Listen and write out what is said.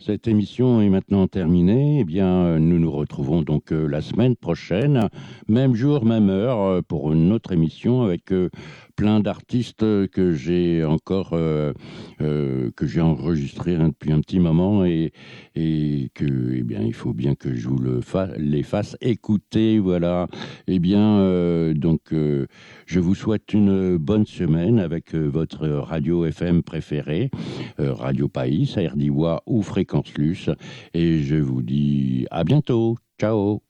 Cette émission est maintenant terminée. Eh bien, nous nous retrouvons donc la semaine prochaine, même jour, même heure, pour une autre émission avec plein d'artistes que j'ai encore que j'ai enregistrés depuis un petit moment et que, eh bien, il faut bien que je vous les fasse écouter. Voilà. Eh bien, je vous souhaite une bonne semaine avec votre radio FM préférée, Radio País, RDIWA ou Fréquence Luce. Et je vous dis à bientôt. Ciao.